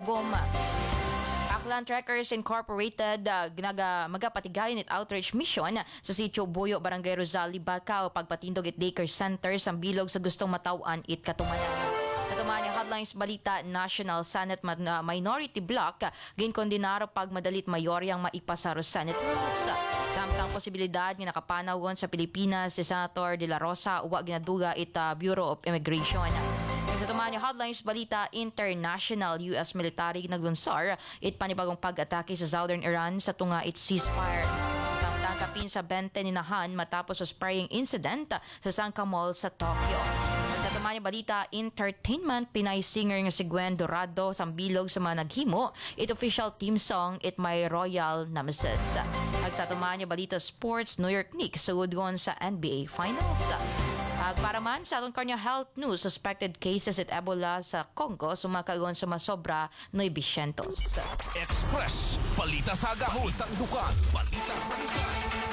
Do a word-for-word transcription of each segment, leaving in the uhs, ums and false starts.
Tagum. Aklan Trekkers Incorporated uh, gnaga magapatigayon it outreach mission sa sitio Buyo, Barangay Rosali, Bacau pagpatindog it daycare center sa bilog sa gustong matawan it katumanan. Natuman yung headlines balita, National Senate uh, Minority Block ginkondinaro pag madalit mayoryang maipasa Senate rules. Samtang posibilidad nga nakapanagon sa Pilipinas si Senator De La Rosa uwa ginaduga it uh, Bureau of Immigration. Sa tuman yung headlines balita, international U S military naglunsar it panibagong pag-atake sa southern Iran sa tunga it ceasefire. Samtang kapin sa bente ninahan matapos sa spraying incident sa Sangka Mall sa Tokyo. Sa tuman yung balita, entertainment, Pinay singer nga si Gwen Dorado sambilog sa mga naghimo it official team song it My Royal Nemesis. At sa tuman yung balita, sports, New York Knicks sugod sa N B A Finals. Ag para man sa atong kanya health news, suspected cases at Ebola sa Congo sumakagon sa masobra nine hundred. Express, balita sa agahon, tangdukan, balita sa ikan.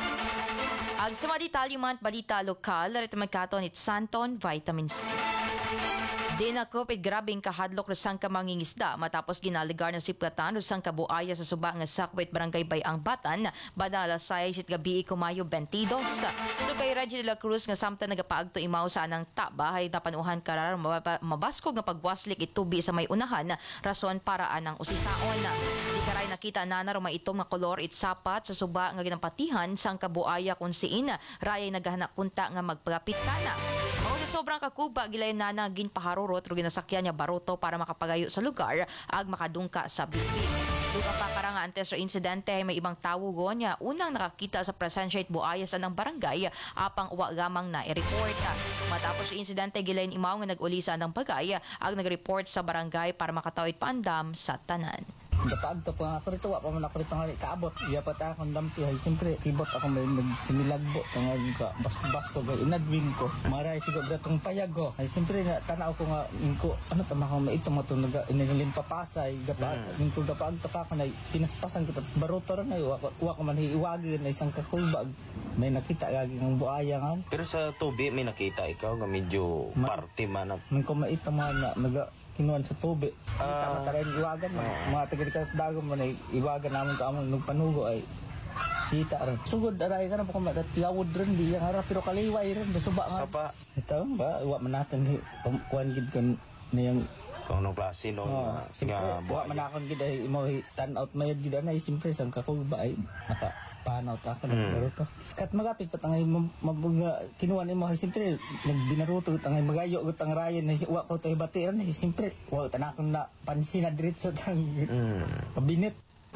Ag sa mga detalye man balita lokal, rito magkaton it Santon Vitamin C. Dinakop it grabing kahadlok rusang ka mangingisda matapos ginaligar ng siplatan rusang kabuaya sa suba nga Sakwit Barangay Bayang Batan badala sayay sit gabi kumayo twenty-two. So kay Reggie de la Cruz nga samtang nagapaagto imaw sa anang taba hay napanuhan karar mabaskog nga pagwaslik itubi sa may unahan rason para anang usisaon. Di karay nakita na na itom nga kolor it sapat sa suba nga ginampatihan sang kabuaya kun siin rayay naghahanap punta nga magpagapit kana. Mao sa sobrang kakuba gilay na na ginpaharurot ro ginasakyan niya baruto para makapagayo sa lugar ag makadungka sa bibig. Duga pa karang antes sa insidente may ibang tawo go niya unang nakakita sa presensya it buaya sa nang barangay apang uwa gamang na i-report. Matapos sa insidente gilay imaw nga nag-uli sa nang bagay ag nag-report sa barangay para makatawid paandam sa tanan. Dapaagto pa ako rito, wa pa man ako rito nga kaabot. Iya pa ta akong dampi, ay siyempre, kibot ako may nagsinilagbo. Tangan ka, bas-bas ko, gay inadwin ko. Maray sigod datong payag ko. Ay siyempre, na, tanaw ko nga, ko, ano tama ko, maito mo ito, inalim papasay. Gapa, mm. ko dapaagto pa ako, na pinaspasan kita, baruto rin, ay, wa, wa ko man hiiwagin, na isang kakubag. May nakita, gaging ang buaya nga. Pero sa tubi, may nakita ikaw, nga medyo Ma- party man. May ko maito man na, naga, kinuan sa tubi. Uh, Tama tayo iwagan mo. Uh, mga taga-taga dagon mo na iwagan namin ka among nagpanugo ay kita rin. Sugod, aray ka na po kung matatiawad rin. Di yung harap pero kaliway rin. Basuba nga. Sapa. Ito ba? Iwa man natin. Kuhan gid ko na yung... Kung anong klase no? Oh, siyempre, iwa man nakon gid ay imo turn out mayad gid na. Siyempre, sang kakog ba ay nakapanaw ta ako. Mm. Naruto. Kat magapit pa tangay mabuga kinuha ni mo siyempre nagbinaruto tangay magayo gut ang rayon na wa ko tay batiran siyempre wa tanakon na pansin na diretso tang mm. kabinet.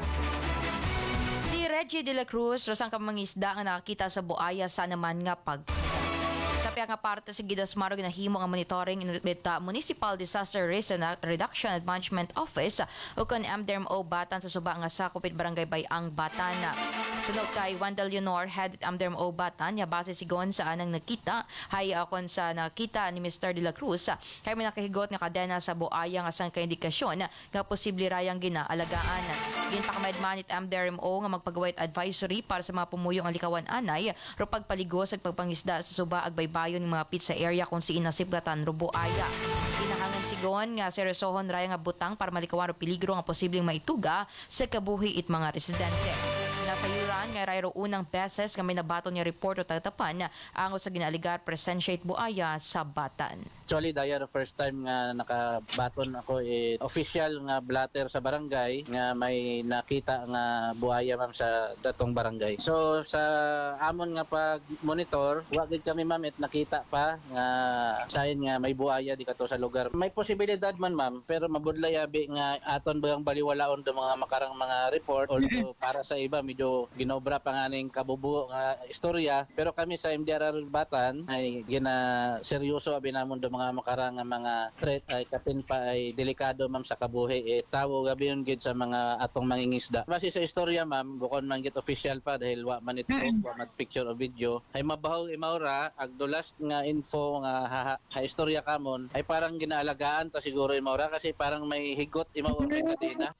Si Reggie de la Cruz rosang ka mangisda nga nakakita sa buaya sa naman nga pag sa piyang nga parte sa Gidasmaro ginahimo ang monitoring with uh, Municipal Disaster Risk and Reduction and Management Office o kon M D R M O Batan sa suba nga Sakupit Barangay Bayang Batan. Sunod kay Wendell Leonor, head at M D R M O Batan, ya base sigon sa anang nakita hay akon sa nakita ni Mister De La Cruz kay may nakahigot nga kadena sa buaya nga sang kaindikasyon nga posible rayang ginaalagaan. Ginpakamadman it M D R M O nga magpagawait advisory para sa mga pumuyong ang likawan anay ro pagpaligos ag pagpangisda sa suba ag baybayon ng mga pizza area kung si inasiplatan ro buaya. Ginahangan sigon nga seryosohon raya nga butang para malikawan ro peligro nga posibleng maituga sa kabuhi it mga residente. Nasa yuran nga rayro unang beses nga may nabaton niya report o tatapan ang sa ginaligar presensya it buaya sa Batan. Actually, dahil first time nga nakabaton ako eh, official nga blatter sa barangay nga may nakita nga buhaya ma'am sa datong barangay. So sa amon nga pag monitor, wagid kami ma'am et nakita pa nga sayon nga may buhaya di kato sa lugar. May posibilidad man ma'am, pero mabudlayabi nga aton bayang baliwalaon do mga makarang mga report although para sa iba medyo ginobra pa nga ning kabubuo nga istorya, pero kami sa M D R R Batan ay gina seryoso abi namon do mga makarang nga mga threat ay kapin pa ay delikado ma'am sa kabuhi eh, tawo gabi yun gid sa mga atong mangingisda. Base sa istorya ma'am, bukod man gid official pa dahil wa man ito wa man picture o video ay mabahaw imaura ag last nga info nga ha, ha, ha istorya kamon ay parang ginaalagaan ta siguro imaura kasi parang may higot imaura kadina.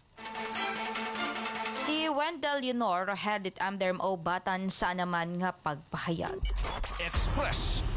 Si Wendell Leonor, head at M D R M O Batan sa naman nga pagpahayag. Express,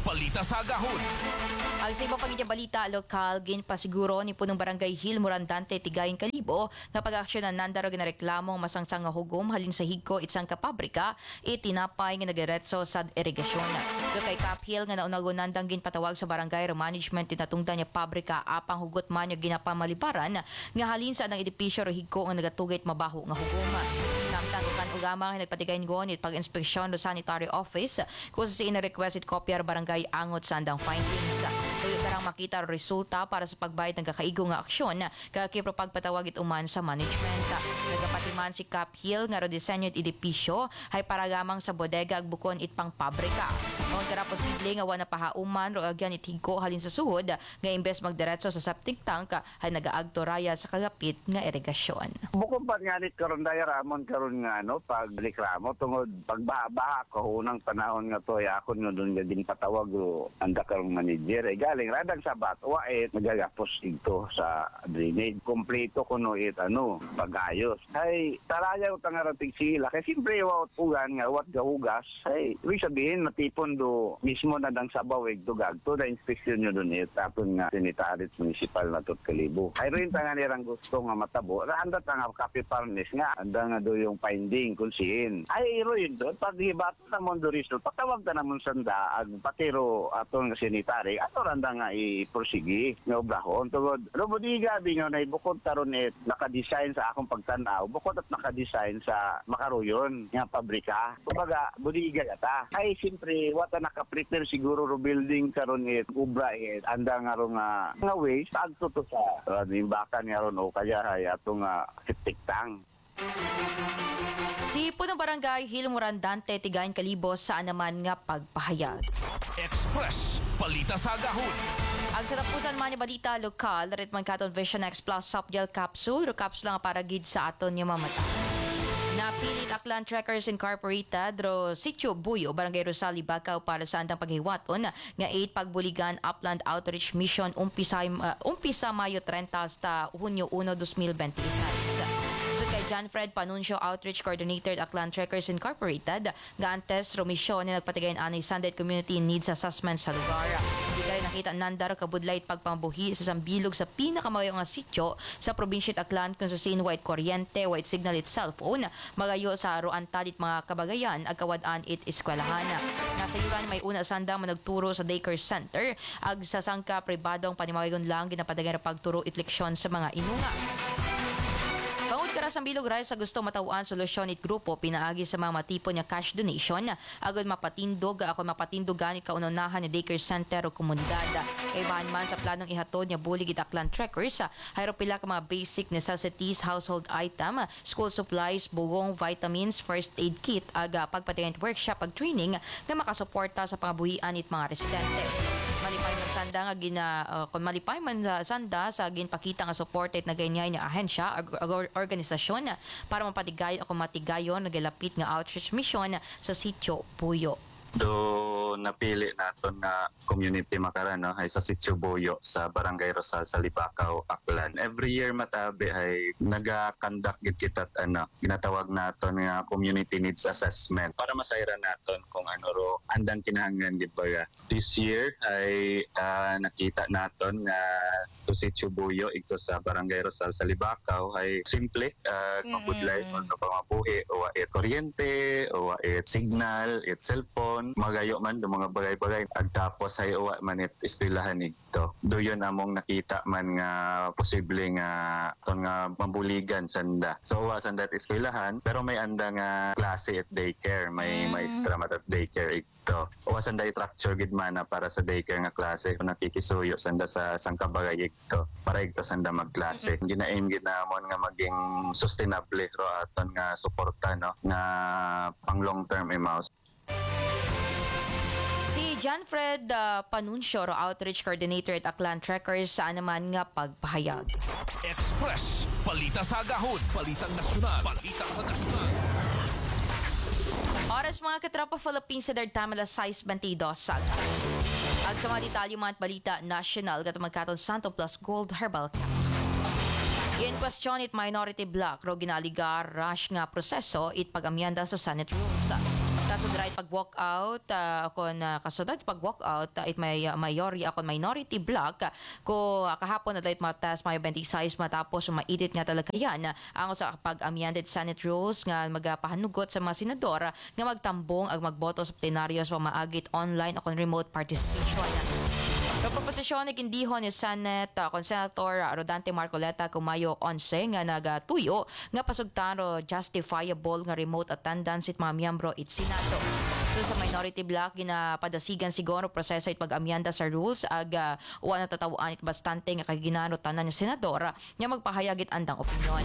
balita sa agahon. Ang sa iba pang balita lokal, gin pasiguro ni punong barangay Hill Morandante Tigayen Kalibo nga pag-aksyon na nandaro ginareklamong masangsang nga hugom halin sa higko itsang kapabrika itinapay nga nagaretso sa irigasyon. Do kay Cap Hill nga naunagunandang gin patawag sa barangay management tinatungdan niya pabrika apang hugot man niya ginapamalibaran nga halin sa ang edipisyo ro higko nga nagatugit mabaho nga hugom. Samtang ukan ugama nga nagpatigayon gonit pag-inspeksyon do sanitary office kung sa ina-requested kopya barangay angot sa andang findings. Tuyo karang makita ang resulta para sa pagbayad ng kakaigo nga aksyon kakipro pagpatawag it uman sa management. Nagapatiman si Cap Hill nga ro disenyo it edipisyo hay paragamang sa bodega ag bukon it pang pabrika. Noon kara posible nga wala pahauman ro agyan it higko halin sa suhod nga imbes magdiretso sa septic tank hay nagaagto raya sa kagapit nga irigasyon. Bukod pa nga nit karon daya ramon karon nga no pag reklamo tungod pagbaha-baha ko unang panahon nga to ya ako no doon nga din patawag ro anda karong manager ay galing radang sa batwa eh magagapos ito sa drainage kompleto kuno it ano pagayos ay taraya utang arating sila kay simpre wa ugan nga wat gahugas ay ibig sabihin matipon do mismo na dang sabaw ig dugag to na inspeksyon nyo doon it tapon nga sanitaris municipal na tot Kalibo ay rin tangan nirang gusto nga matabo anda tanga kapiparnes nga anda nga do yung finding kung siin ay iro yun doon pag hibat na mo do result patawag ta namon sanda ag patiro atong sanitary ato randa nga i-prosige nga obrahon tugod robodiga bingo na bukod karon it naka-design sa akong pagtanaw bukod at naka-design sa makaruyon nga pabrika kumbaga bodiga gata ay simpre wata naka-prepare siguro ro building karon it ubra it anda nga ro nga nga waste agto to sa uh, imbakan nga ron o kaya hay atong uh, septic tank. Si punong barangay Hill Morandante Tigayen Kalibo saan naman nga pagpahayag. Express, balita sa agahon. Ang sa tapusan man yung balita lokal, darit man katon Vision X Plus Soft Gel Capsule, o capsule nga para gid sa aton yung mamata. Napilit Aklan Trekkers Incorporated ro Sitio Buyo, Barangay Rosali, Bacau para sa andang paghiwaton nga eight pagbuligan Upland Outreach Mission umpisa, uh, umpisa Mayo thirty hasta Hunyo one, twenty twenty-six. Kay John Fred Panuncio, Outreach Coordinator at Aklan Trekkers Incorporated, nga antes romisyon na nagpatigayin anay Sunday Community Needs Assessment sa lugar. Hindi ka rin nakita nandar kabudlay pagpambuhi sa sambilog sa pinakamayo nga sityo sa probinsya Aklan kung sa sin white kuryente, white signal it cellphone, magayo sa aruan talit mga kabagayan ag kawadaan it eskwelahan. Nasa yuran may una sandang managturo sa daycare center ag sa sangka pribadong panimawagon lang ginapadagan pagturo it leksyon sa mga inunga. Pangud karas ang bilog ray sa gusto matawaan solusyon it grupo pinaagi sa mga matipon nga cash donation agud mapatindog ako mapatindog gani kaunonahan ni daycare center o komunidad. Kay bahan man sa planong ihatod niya bulig it Aklan Trekkers hayro pila ka mga basic necessities, household item, school supplies, bugong, vitamins, first aid kit aga pagpatigan workshop ag training nga makasuporta sa pangabuhian it mga residente. Malipay man sanda nga gina uh, kung malipay man sa sanda sa ginpakita nga supported na ganyan nga ahensya ag, ag organisasyon para mapatigayon o matigayon nagalapit nga outreach mission sa Sitio Buyo. Do napili naton nga community makaran no ay sa Sitio Buyo sa Barangay Rosal sa Libacao, Aklan. Every year matabi ay naga-conduct gid kita ano ginatawag naton nga community needs assessment para masayran naton kung ano ro andang kinahanglan gid ba. This year ay uh, nakita naton nga sa Sitio Buyo ito sa Barangay Rosal sa Libacao ay simple uh, mabudlay mm-hmm. ano pa mabuhi o it kuryente o it signal, it cellphone magayo man do mga bagay-bagay at tapos ay uwa man it eskwelahan ito do yun among nakita man nga posible nga ton nga mabuligan sanda so uwa sanda at eskwelahan pero may anda nga klase at daycare may mm. maestra mat at daycare ito uwa sanda i-structure gid man para sa daycare nga klase kung nakikisuyo sanda sa sangkabagay ito para ito sanda magklase mm-hmm. gina-aim gid namon nga maging sustainable ro aton nga suporta no nga pang long term emaus. Si John Fred uh, Panuncio, Outreach Coordinator at Aklan Trekkers, saan naman nga pagpahayag. Express, balita sa agahon, balitang nasyonal, balita sa nasyonal. Oras mga katrapa Philippines sa Dartama alas sais twenty-dos saga. Ag sa mga detalye mga balita national katamagkaton Santo Plus Gold Herbal Caps. In question it minority block ro ginaligar rush nga proseso it pagamyanda sa Senate rules. Kasod right pag walk out uh, ako na kasod right pag walk out uh, it may uh, mayorya ako minority block uh, ko uh, kahapon na dahil matas may twenty-six matapos ma-edit nga talaga yan uh, ang sa pag-amended Senate rules nga magapahanugot sa mga senador uh, nga magtambong ag magboto sa plenaryo sa pamaagit online o remote participation. Sa proposisyon ni gindihon ni Senate uh, kon Senator uh, Rodante Marcoleta kumayo eleven nga nagatuyo nga pasugtaro justifiable nga remote attendance it mga miyembro it Senado. So sa minority block ginapadasigan siguro proseso it pag-amyanda sa rules ag uh, wa na tatawaan it bastante nga kay ginano tanan ni senador uh, nga magpahayag it andang opinyon.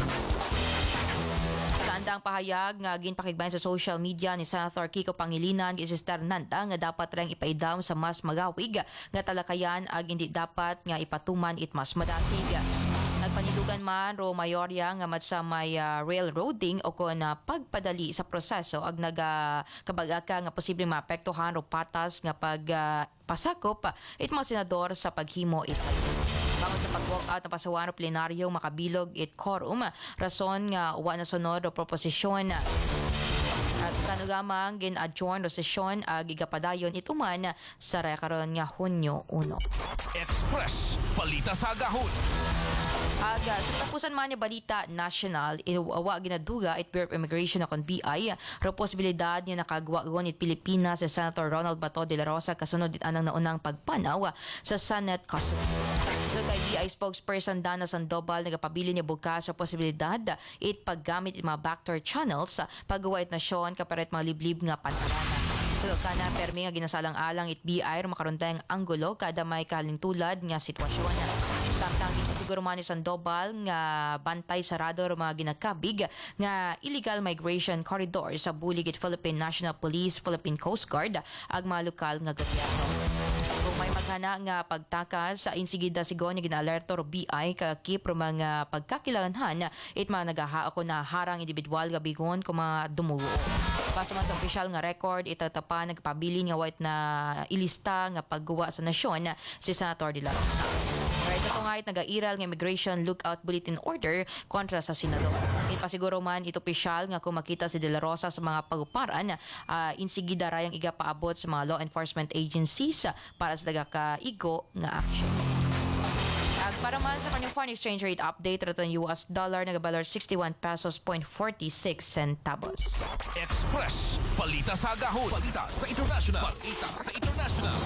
Andang pahayag nga ginpakigbayan sa social media ni Senator Kiko Pangilinan gi Sister Nanda nga dapat rang ipaidam sa mas magawig nga talakayan ag hindi dapat nga ipatuman it mas madasig. Nagpanilugan man ro mayorya nga matsa may uh, railroading o kon uh, pagpadali sa proseso ag naga kabagaka nga posibleng maapektuhan ro patas nga pag uh, pasakop it mga senador sa paghimo it bangon sa pag-walk out ng pasawan o plenaryo makabilog it quorum rason nga wa na sunod o proposisyon at kanugamang gin-adjourn o sesyon ag igapadayon ituman sa rekaron nga Hunyo one. Express Balita sa Agahon. Aga, sa tapusan man niya balita national, inuwa ginaduga it Bureau of Immigration akong B I, ro posibilidad niya nakagwagon it Pilipinas sa Senator Ronald Bato de la Rosa kasunod it anang naunang pagpanaw sa Senate custody. So kay B I spokesperson Dana Sandoval nagapabili niya bukas sa posibilidad it paggamit it mga backdoor channels paggawa it nasyon kaparet mga liblib nga pantalana. So kana permi nga ginasalang-alang it B I ro makaruntang anggulo kada may kalintulad nga sitwasyon. Samtang siguro man ni Sandoval nga bantay sarado ro mga ginakabig nga illegal migration corridor sa bulig it Philippine National Police, Philippine Coast Guard ag mga lokal nga gobyerno. Kung may maghana nga pagtakas sa insigida sigon nga ginalerto ro B I kakip ro mga pagkakilangan it mga nagaha ako na harang individual nga bigon kung mga dumugo. Basta man sa official nga record itatapa nagpabili nga white na ilista nga pagguwa sa nasyon si Senator De La Rosa. Right, sa tungayt nag-airal nga Immigration Lookout Bulletin Order kontra sa senador. Ipasiguro man ito opisyal nga kung makita si De La Rosa sa mga paguparan, uh, insigida rayang igapaabot sa mga law enforcement agencies uh, para sa nagakaigo nga action. Ag para man sa kanyang foreign exchange rate update raton U S dollar nagabalor sixty-one pesos point forty-six centavos. Express Balita sa Agahon. Balita sa international. Balita sa international.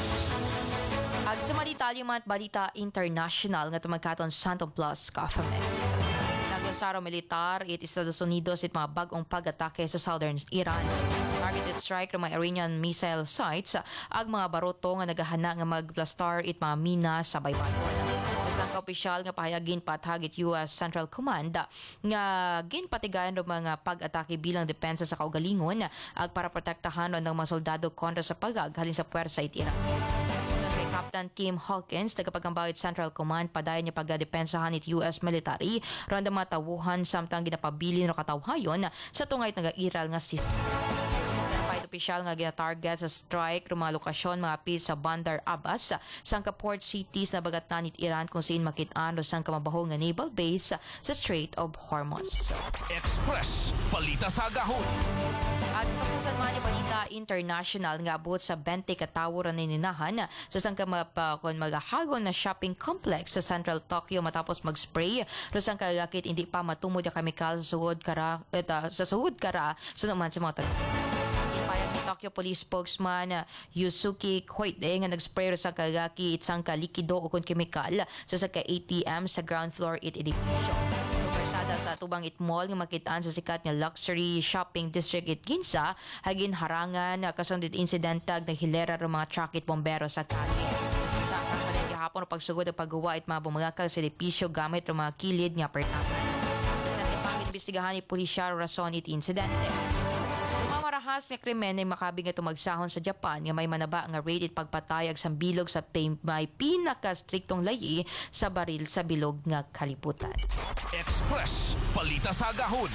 Ag sa Malitalyumat Balita International nga tumagkaton Santom Plus Coffeemex. Nagansaro militar it Estados Unidos it mga bagong pag-atake sa southern Iran. Targeted strike ng mga Iranian missile sites ag mga baroto nga nagahana nga mag-blastar it mga mina sa baybayon. Isang ka-opisyal nga pahayagin patag it U S Central Command nga ginpatigayan ng mga pag-atake bilang depensa sa kaugalingon ag para protektahan ng mga soldado kontra sa pagag halin sa puwersa it Iran. Captain Tim Hawkins, tagapagambawit Central Command, padayon niya pagdepensahan it U S military, ronda matawuhan samtang ginapabilin o katawhayon sa tungayt nag-airal nga season. Pahit opisyal nga gina-target sa strike ng mga lokasyon mga pis sa Bandar Abbas, sangka port cities na bagatan it Iran kung saan makitaan o sangka mabaho nga naval base sa Strait of Hormuz. Express Balita sa Agahon. At sa kapusan man yung balita international nga abot sa twenty katawo ra nininahan sa sangka mapakon magahagon na shopping complex sa Central Tokyo matapos mag-spray ro sangka gakit hindi pa matumod ang chemical sa suhod kara eta, sa suhod kara sa naman sa mga taga. Payag ni Tokyo Police spokesman Yusuke Koide nga nag-spray ro sangka gakit sangka likido o kon chemical sa sangka A T M sa ground floor it edificio. Sa tubang it mall nga makitaan sa sikat nga luxury shopping district it Ginza hagin harangan kasundit insidentag na hilera ng mga truck it bombero sa kalye. Sa kasalan gihapon pagsugod ang paggawa it mga bumagakal sa edipisyo gamit ng mga kilid nga pertapan. Sa tipang imbestigahan ni pulisya rason it insidente. Mamarahas nga krimen ay makabing nga tumagsahon sa Japan nga may manaba nga raid it pagpatayag sa bilog sa may pinaka-striktong layi sa baril sa bilog nga kaliputan. Express Balita sa Agahon.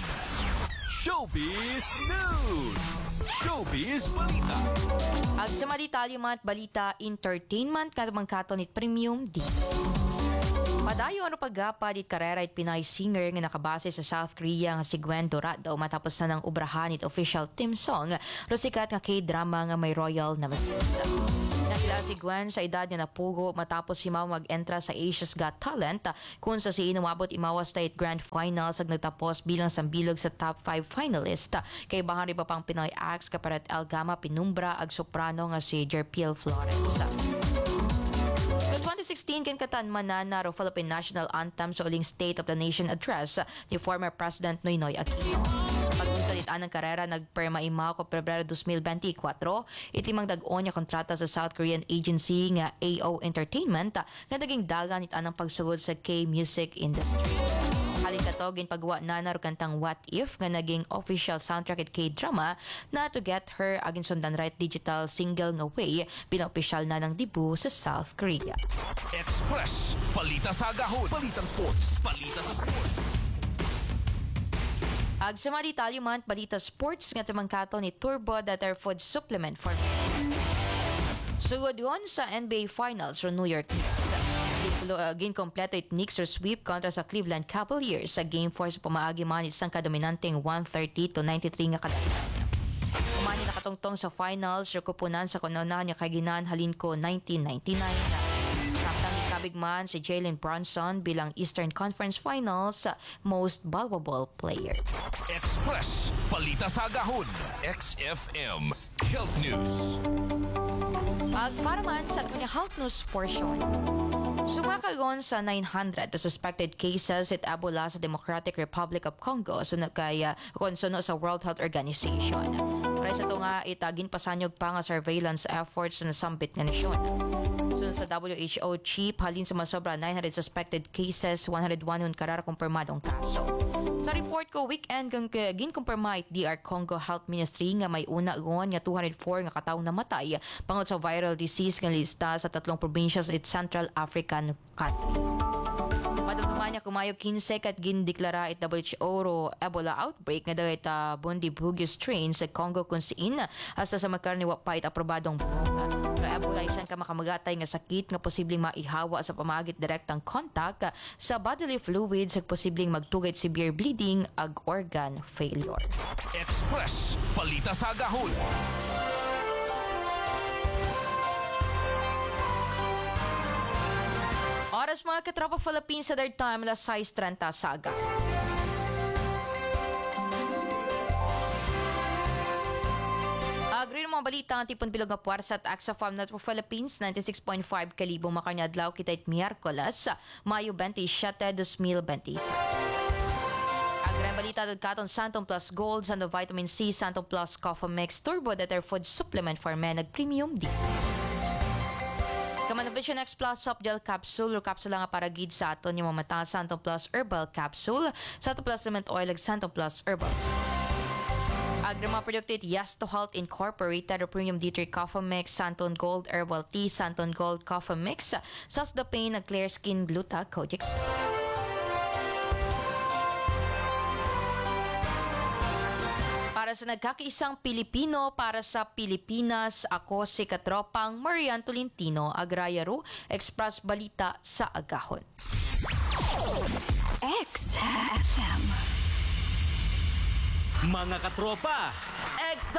Showbiz News. Showbiz Balita. Ag sa Malitalyumat Balita Entertainment kadamang katon it Premium D. Padayon ano paggapa dit karera it Pinay singer nga nakabase sa South Korea nga si Gwen Dorado matapos na ng ubrahan it official theme song rosikat nga K-drama nga may royal nemesis. Nakilala si Gwen sa edad niya napugo matapos himaw mag-entra sa Asia's Got Talent kung sa si inumabot imawa state grand finals ag nagtapos bilang sambilog sa top five finalist. Kay bahari pa pang Pinoy acts kaparet El Gama Pinumbra ag soprano nga si Jerpiel Flores. Noong twenty sixteen, kin katanmanan na ro Philippine National Anthem sa uling State of the Nation Address ni former President Noynoy Aquino. Pag-usalitaan ng karera, nagperma imaw ko Pebrero twenty twenty-four, itimang dag-on niya kontrata sa South Korean agency nga A O Entertainment nga naging dagan it anang pagsugod sa K-music industry. Halin katogin pagwa na na kantang What If nga naging official soundtrack at K-drama na To Get Her agin sundan right digital single nga way pina-official na ng debut sa South Korea. Express. Balita sa agahon. Balitang sports. Balita sa sports. Ag sa mga detalye man, balita sports nga tumangkato ni Turbo Dater Food Supplement for sugod yun sa N B A Finals from New York Knicks. Gin kompleto it Knicks or sweep kontra sa Cleveland Cavaliers sa Game four sa pamaagi man isang kadominanteng one thirty to ninety-three nga kadalian. Umani nakatungtong sa finals, rukupunan sa kununan niya kaginan halin ko nineteen ninety-nine. Samtang ikabigman si Jalen Brunson bilang Eastern Conference Finals Most Valuable Player. Express. Balita sa agahon. X F M. Health News. Ag para man sa kanya health news portion. Sumakagon sa nine hundred suspected cases at Ebola sa Democratic Republic of Congo so kaya konsuno sa World Health Organization. Para sa ito nga itagin pasanyog pa nga surveillance efforts na sambit nga nasyon. Sunod sa W H O chief, halin sa masobra nine hundred suspected cases, one hundred one yung karar kumpirmadong kaso. Sa report ko, weekend kang ginkumpirma it D R Congo Health Ministry nga may una gon nga two hundred four nga kataong namatay pangot sa viral disease nga lista sa tatlong probinsya sa Central African country. Madugduman niya kumayo fifteen kat gindeklara it W H O ro Ebola outbreak nga dagay ta Bundibugyo strain sa Congo kung siin hasta sa makarniwa pa it aprobadong bunga. Pero Ebola isang kamakamugatay nga sakit nga posibleng maihawa sa pamagit direktang contact sa bodily fluids ag posibleng magtugay severe bleeding ag organ failure. Express. Balita sa agahon. Oras mga katropa Philippines sa third time alas sais trenta sa aga. Agri ng mga balita ang tipon bilog nga puwersa at Axa Farm Network Philippines ninety-six point five kalibong makanyadlaw kita it Miyerkules, Mayo twenty-seven, twenty twenty-six. Agri balita at katon Santon Plus Gold, Santon Vitamin C, Santon Plus Coffee Mix, Turbo Dater Food Supplement for Men, nag Premium D. Kaman Vision X Plus Soft Gel Capsule o kapsula nga para gid sa aton yung mamata Santon Plus Herbal Capsule, Santon Plus Cement Oil ag Santon Plus Herbal. Agrama Producted Yes to Health Incorporated o Premium D three Coffee Mix, Santon Gold Herbal Tea, Santon Gold Coffee Mix, Sus the Pain ag Clear Skin Gluta Kojic. Para sa nagkakaisang Pilipino, para sa Pilipinas, ako si Katropang Marian Tolentino, Agrayaro, Express Balita sa Agahon. X F M. Mga katropa, X